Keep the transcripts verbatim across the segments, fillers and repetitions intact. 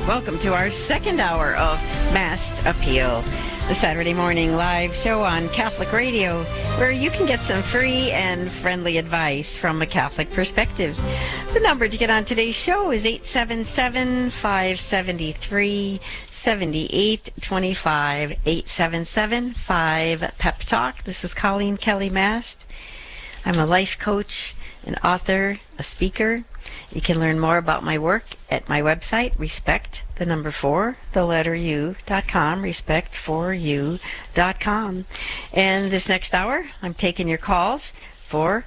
Welcome to our second hour of Masked Appeal, the Saturday morning live show on Catholic Radio, where you can get some free and friendly advice from a Catholic perspective. The number to get on today's show is eight seven seven, five seven three, seven eight two five, eight seven seven, five, P E P Talk. This is Colleen Kelly Mast. I'm a life coach, an author, a speaker. You can learn more about my work at my website, respect, the number four, the letter U, dot com, respect for you dot com. And this next hour, I'm taking your calls for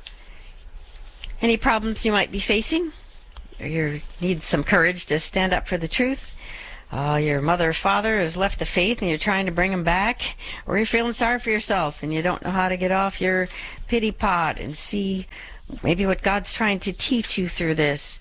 any problems you might be facing. You need some courage to stand up for the truth. Uh, your mother or father has left the faith and you're trying to bring them back, or you're feeling sorry for yourself and you don't know how to get off your pity pot and see maybe what God's trying to teach you through this.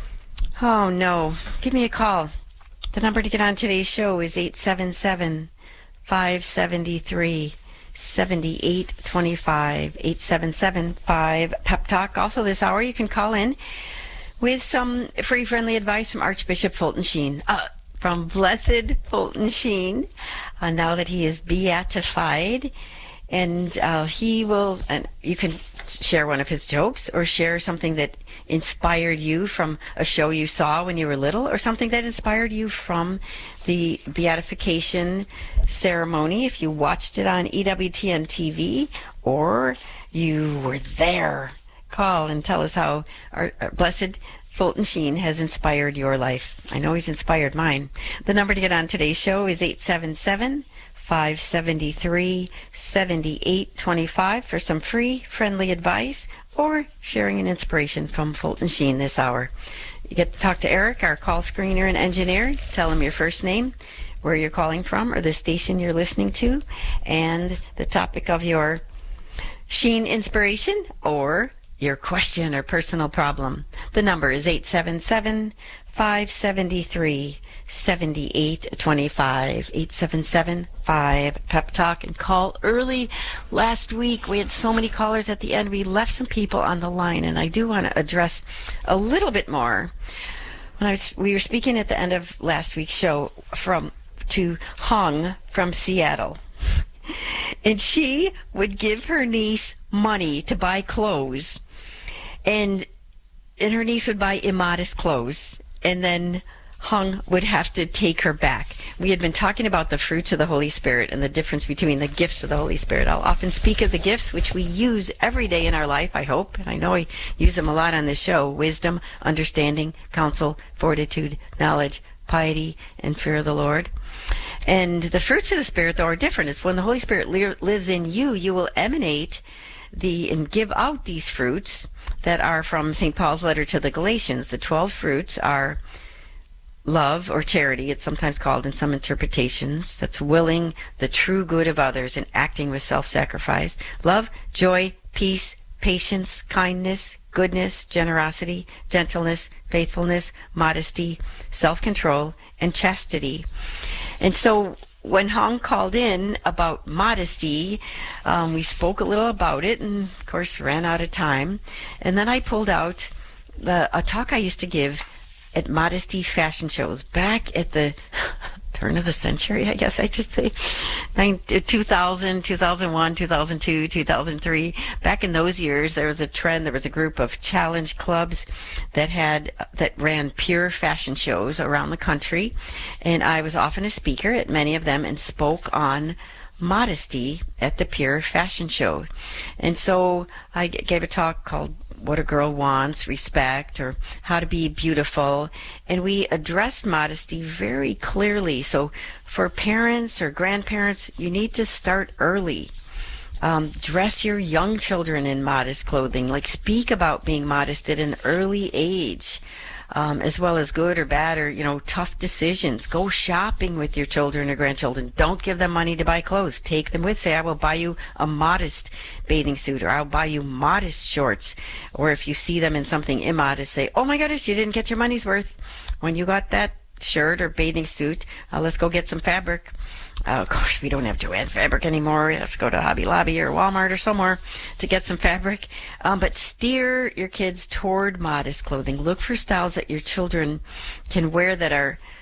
Oh no, give me a call. The number to get on today's show is eight seven seven, five seven three, seven eight two five, eight seven seven, five, P E P Talk. Also this hour you can call in with some free friendly advice from Archbishop Fulton Sheen. Uh, from Blessed Fulton Sheen, uh, now that he is beatified. And uh, he will, and you can share one of his jokes or share something that inspired you from a show you saw when you were little, or something that inspired you from the beatification ceremony if you watched it on E W T N T V or you were there. Call and tell us how our, our Blessed Fulton Sheen has inspired your life. I know he's inspired mine. The number to get on today's show is eight seven seven, five seven three, seven eight two five for some free, friendly advice or sharing an inspiration from Fulton Sheen this hour. You get to talk to Eric, our call screener and engineer. Tell him your first name, where you're calling from, or the station you're listening to, and the topic of your Sheen inspiration or your question or personal problem. The number is eight seven seven, five seven three, seven eight two five, eight seven seven, five, P E P Talk. And call early. Last week we had so many callers at the end, we left some people on the line, and I do want to address a little bit more. When I was, we were speaking at the end of last week's show from to Hung from Seattle. And she would give her niece money to buy clothes, and and her niece would buy immodest clothes, and then Hung would have to take her back. We had been talking about the fruits of the Holy Spirit and the difference between the gifts of the Holy Spirit. I'll often speak of the gifts which we use every day in our life, I hope, and I know I use them a lot on this show: wisdom, understanding, counsel, fortitude, knowledge, piety, and fear of the Lord. And the fruits of the Spirit, though, are different. It's when the Holy Spirit li- lives in you, you will emanate the and give out these fruits that are from Saint Paul's letter to the Galatians. The twelve fruits are love, or charity, it's sometimes called in some interpretations. That's willing the true good of others and acting with self-sacrifice. Love, joy, peace, patience, kindness, goodness, generosity, gentleness, faithfulness, modesty, self-control, and chastity. And so when Hong called in about modesty, um, we spoke a little about it and, of course, ran out of time. And then I pulled out the, a talk I used to give at modesty fashion shows back at the turn of the century, I guess I should say, two thousand, two thousand one, two thousand two, two thousand three. Back in those years, there was a trend. There was a group of challenge clubs that had that ran pure fashion shows around the country, and I was often a speaker at many of them and spoke on modesty at the pure fashion show. And so I gave a talk called What a Girl Wants, Respect, or How to Be Beautiful. And we addressed modesty very clearly. So for parents or grandparents, you need to start early. Um, dress your young children in modest clothing. Like, speak about being modest at an early age. Um, as well as good or bad or, you know, tough decisions. Go shopping with your children or grandchildren. Don't give them money to buy clothes. Take them with. Say, I will buy you a modest bathing suit, or I'll buy you modest shorts. Or if you see them in something immodest, say, oh my goodness, you didn't get your money's worth when you got that shirt or bathing suit. Uh, let's go get some fabric. Uh, of course, we don't have Joanne fabric anymore. We have to go to Hobby Lobby or Walmart or somewhere to get some fabric. Um, but steer your kids toward modest clothing. Look for styles that your children can wear that are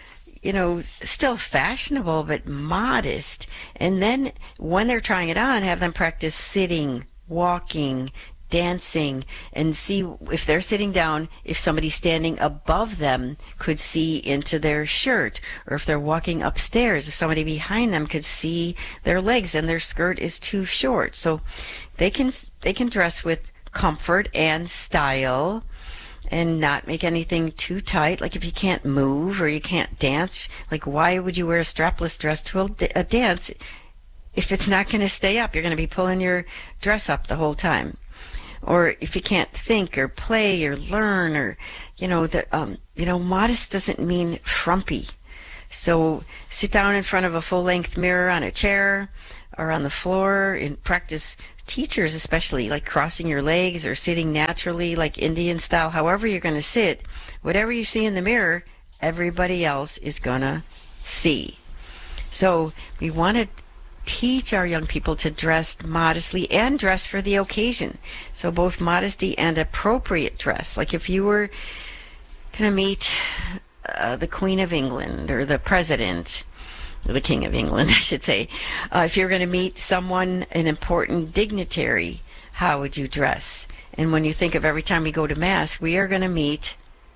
you know, still fashionable, but modest. And then when they're trying it on, have them practice sitting, walking, dancing, and see if they're sitting down, if somebody standing above them could see into their shirt, or if they're walking upstairs, if somebody behind them could see their legs and their skirt is too short. So they can they can dress with comfort and style and not make anything too tight. Like if you can't move or you can't dance, like why would you wear a strapless dress to a, a dance if it's not going to stay up? You're going to be pulling your dress up the whole time. Or if you can't think or play or learn, or, you know, that, um, you know, modest doesn't mean frumpy. So sit down in front of a full-length mirror on a chair or on the floor and practice. Teachers especially, like crossing your legs or sitting naturally, like Indian style, however you're going to sit, whatever you see in the mirror, everybody else is going to see. So we want to teach our young people to dress modestly and dress for the occasion. So both modesty and appropriate dress. Like if you were going to meet uh, the Queen of England or the President, or the King of England, I should say. Uh, if you're going to meet someone, an important dignitary, how would you dress? And when you think of every time we go to Mass, we are going to meet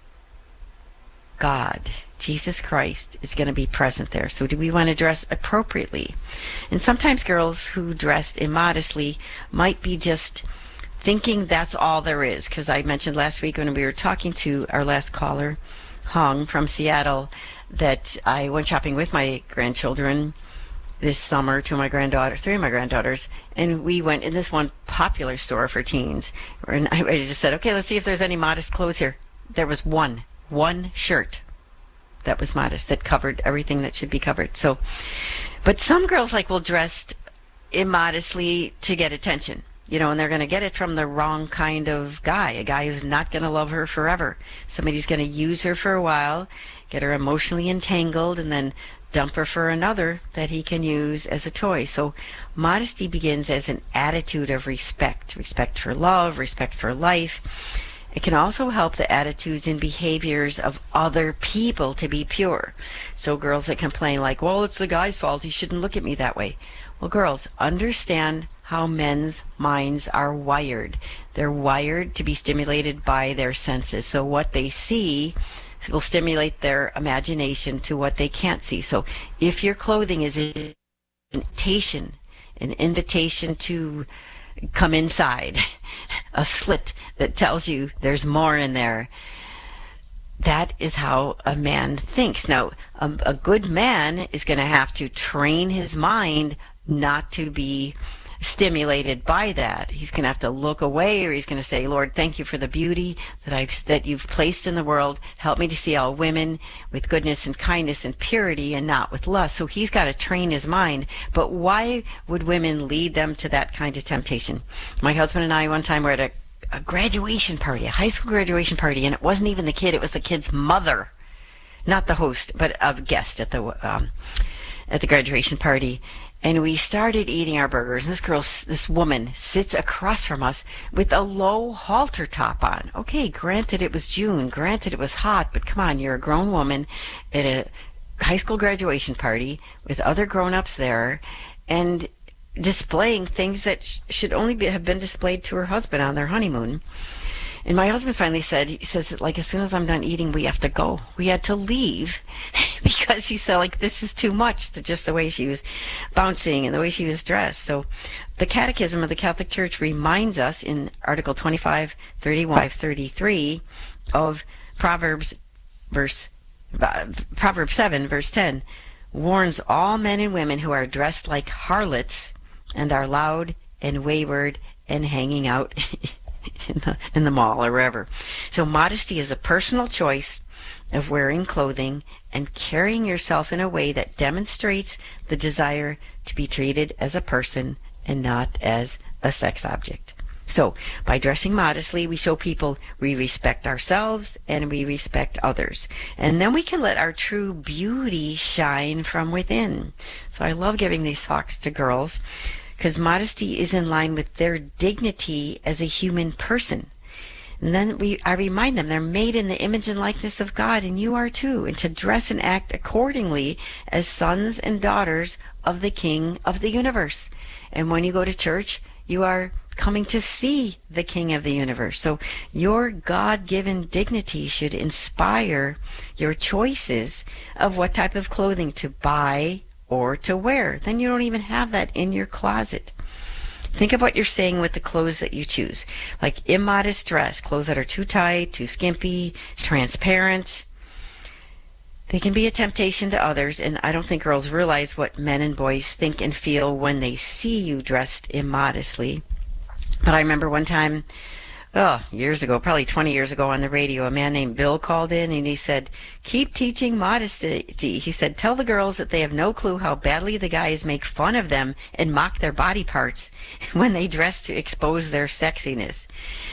God. Jesus Christ is going to be present there. So do we want to dress appropriately? And sometimes girls who dressed immodestly might be just thinking that's all there is. Because I mentioned last week when we were talking to our last caller, Hong from Seattle, that I went shopping with my grandchildren this summer, to my granddaughter, three of my granddaughters, and we went in this one popular store for teens. And I just said, okay, let's see if there's any modest clothes here. There was one, one shirt that was modest, that covered everything that should be covered. So, but some girls like will dress immodestly to get attention, you know, and they're going to get it from the wrong kind of guy, a guy who's not going to love her forever. Somebody's going to use her for a while, get her emotionally entangled, and then dump her for another that he can use as a toy. So modesty begins as an attitude of respect, respect for love, respect for life. It can also help the attitudes and behaviors of other people to be pure. So girls that complain like, well, it's the guy's fault, he shouldn't look at me that way. Well, girls, understand how men's minds are wired. They're wired to be stimulated by their senses. So what they see will stimulate their imagination to what they can't see. So if your clothing is an invitation, an invitation to come inside, a slit that tells you there's more in there, that is how a man thinks. Now, a, a good man is going to have to train his mind not to be stimulated by that. He's going to have to look away, or he's going to say, Lord, thank you for the beauty that I've that you've placed in the world. Help me to see all women with goodness and kindness and purity and not with lust. So he's got to train his mind. But why would women lead them to that kind of temptation? My husband and I one time were at a, a graduation party, a high school graduation party, and it wasn't even the kid, it was the kid's mother. Not the host, but a guest at the um, at the graduation party. And we started eating our burgers. And this girl, this woman, sits across from us with a low halter top on. Okay, granted it was June, granted it was hot, but come on, you're a grown woman at a high school graduation party with other grown-ups there, and displaying things that sh- should only be, have been displayed to her husband on their honeymoon. And my husband finally said, he says, like, as soon as I'm done eating, we have to go. We had to leave because he said, like, this is too much, to just the way she was bouncing and the way she was dressed. So the Catechism of the Catholic Church reminds us in Article twenty-five, thirty-one, thirty-three of Proverbs, verse, uh, Proverbs seven, verse ten, warns all men and women who are dressed like harlots and are loud and wayward and hanging out in the, in the mall or wherever. So modesty is a personal choice of wearing clothing and carrying yourself in a way that demonstrates the desire to be treated as a person and not as a sex object. So by dressing modestly, we show people we respect ourselves and we respect others. And then we can let our true beauty shine from within. So I love giving these talks to girls, because modesty is in line with their dignity as a human person. And then we, I remind them they're made in the image and likeness of God, and you are too, and to dress and act accordingly as sons and daughters of the King of the universe. And when you go to church, you are coming to see the King of the universe. So your God-given dignity should inspire your choices of what type of clothing to buy or to wear. Then you don't even have that in your closet. Think of what you're saying with the clothes that you choose. Like immodest dress, clothes that are too tight, too skimpy, transparent. They can be a temptation to others, and I don't think girls realize what men and boys think and feel when they see you dressed immodestly. But I remember one time, oh, years ago, probably twenty years ago on the radio, a man named Bill called in and he said, keep teaching modesty. He said, tell the girls that they have no clue how badly the guys make fun of them and mock their body parts when they dress to expose their sexiness.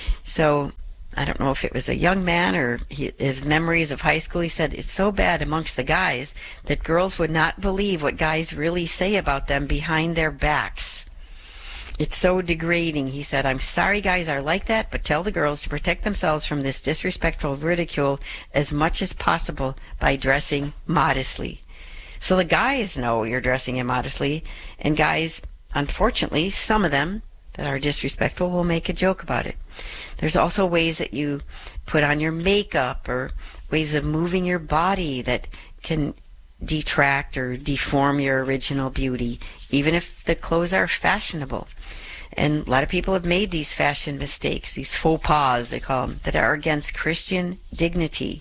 So I don't know if it was a young man or he, his memories of high school. He said, it's so bad amongst the guys that girls would not believe what guys really say about them behind their backs. It's so degrading. He said, I'm sorry guys are like that, but tell the girls to protect themselves from this disrespectful ridicule as much as possible by dressing modestly. So the guys know you're dressing immodestly, and guys, unfortunately, some of them that are disrespectful will make a joke about it. There's also ways that you put on your makeup or ways of moving your body that can detract or deform your original beauty, even if the clothes are fashionable. And a lot of people have made these fashion mistakes, these faux pas, they call them, that are against Christian dignity.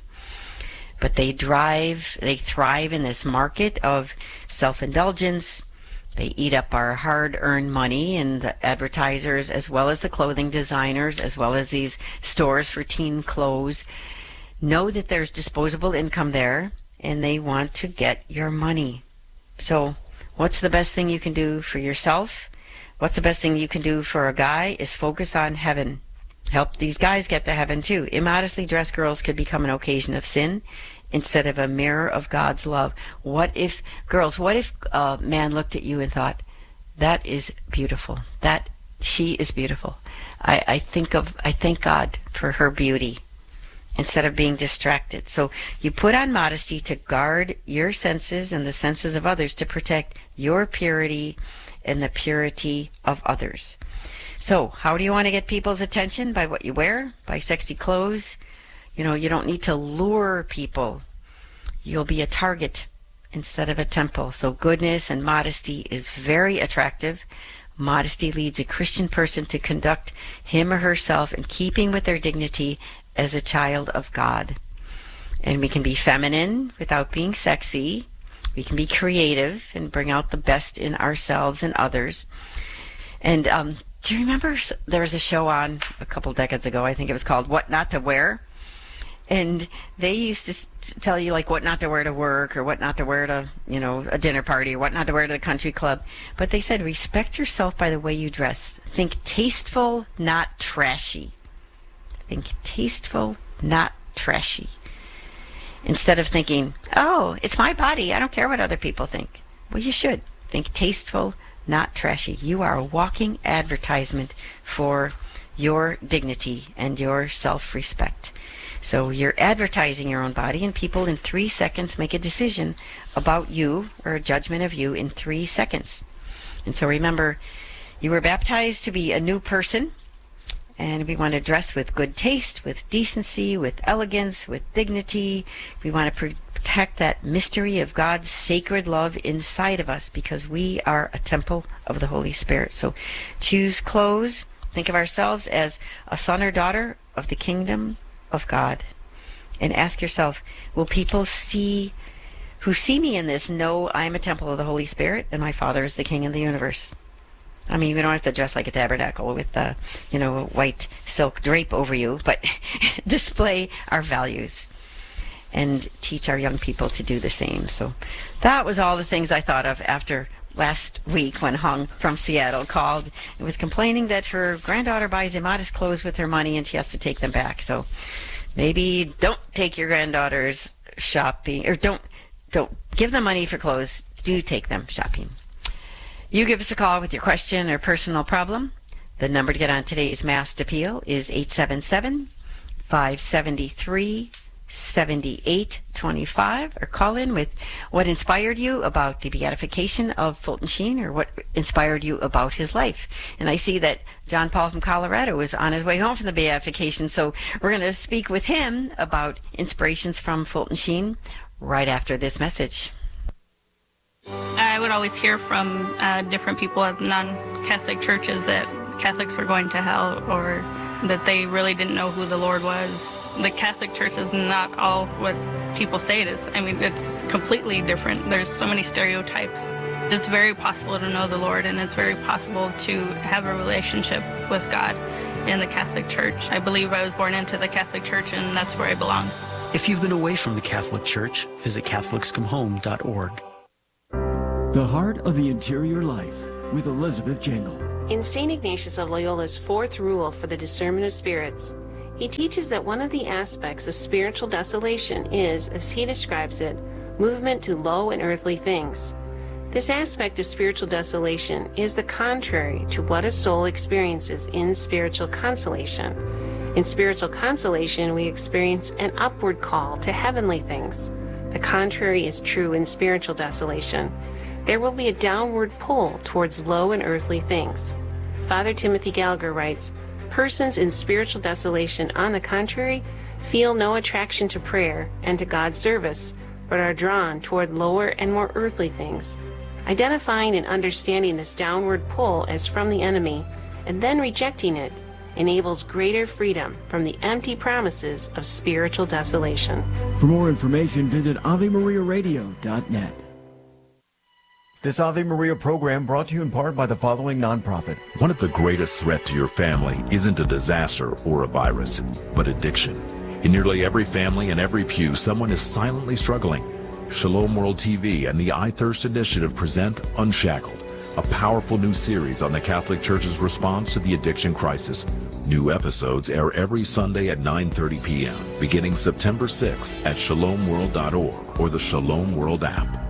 But they drive, they thrive in this market of self-indulgence. They eat up our hard-earned money, and the advertisers, as well as the clothing designers, as well as these stores for teen clothes, know that there's disposable income there, and they want to get your money. So what's the best thing you can do for yourself? What's the best thing you can do for a guy is focus on heaven. Help these guys get to heaven too. Immodestly dressed girls could become an occasion of sin instead of a mirror of God's love. What if, girls, what if a man looked at you and thought, that is beautiful. That, she is beautiful. I, I think of, I thank God for her beauty, instead of being distracted. So you put on modesty to guard your senses and the senses of others, to protect your purity and the purity of others. So how do you want to get people's attention? By what you wear? By sexy clothes? You know, you don't need to lure people. You'll be a target instead of a temple. So goodness and modesty is very attractive. Modesty leads a Christian person to conduct him or herself in keeping with their dignity as a child of God. And we can be feminine without being sexy. We can be creative and bring out the best in ourselves and others. And um, do you remember there was a show on a couple decades ago, I think it was called What Not to Wear? And they used to tell you like what not to wear to work, or what not to wear to, you know, a dinner party, or what not to wear to the country club. But they said, respect yourself by the way you dress. Think tasteful, not trashy. Think tasteful, not trashy. Instead of thinking, oh, it's my body, I don't care what other people think. Well, you should. Think tasteful, not trashy. You are a walking advertisement for your dignity and your self-respect. So you're advertising your own body, and people in three seconds make a decision about you, or a judgment of you in three seconds. And so remember, you were baptized to be a new person. And we want to dress with good taste, with decency, with elegance, with dignity. We want to protect that mystery of God's sacred love inside of us, because we are a temple of the Holy Spirit. So choose clothes. Think of ourselves as a son or daughter of the kingdom of God. And ask yourself, will people see who see me in this know I am a temple of the Holy Spirit and my Father is the King of the universe? I mean, we don't have to dress like a tabernacle with, uh, you know, a white silk drape over you, but display our values and teach our young people to do the same. So that was all the things I thought of after last week when Hung from Seattle called and was complaining that her granddaughter buys immodest clothes with her money and she has to take them back. So maybe don't take your granddaughters shopping, or don't, don't give them money for clothes. Do take them shopping. You give us a call with your question or personal problem. The number to get on today's Masked Appeal is eight seven seven, five seven three, seven eight two five, or call in with what inspired you about the beatification of Fulton Sheen, or what inspired you about his life. And I see that John Paul from Colorado is on his way home from the beatification, so we're going to speak with him about inspirations from Fulton Sheen right after this message. I would always hear from uh, different people at non-Catholic churches that Catholics were going to hell, or that they really didn't know who the Lord was. The Catholic Church is not all what people say it is. I mean, it's completely different. There's so many stereotypes. It's very possible to know the Lord, and it's very possible to have a relationship with God in the Catholic Church. I believe I was born into the Catholic Church, and that's where I belong. If you've been away from the Catholic Church, visit Catholics Come Home dot org. The Heart of the Interior Life with Elizabeth Jangle. In Saint Ignatius of Loyola's fourth rule for the discernment of spirits, he teaches that one of the aspects of spiritual desolation is, as he describes it, movement to low and earthly things. This aspect of spiritual desolation is the contrary to what a soul experiences in spiritual consolation. In spiritual consolation, we experience an upward call to heavenly things. The contrary is true in spiritual desolation. There will be a downward pull towards low and earthly things. Father Timothy Gallagher writes, persons in spiritual desolation, on the contrary, feel no attraction to prayer and to God's service, but are drawn toward lower and more earthly things. Identifying and understanding this downward pull as from the enemy, and then rejecting it, enables greater freedom from the empty promises of spiritual desolation. For more information, visit Ave Maria Radio dot net. This Ave Maria program brought to you in part by the following nonprofit. One of the greatest threats to your family isn't a disaster or a virus, but addiction. In nearly every family and every pew, someone is silently struggling. Shalom World T V and the I Thirst Initiative present Unshackled, a powerful new series on the Catholic Church's response to the addiction crisis. New episodes air every Sunday at nine thirty p.m., beginning September sixth at shalom world dot org or the Shalom World app.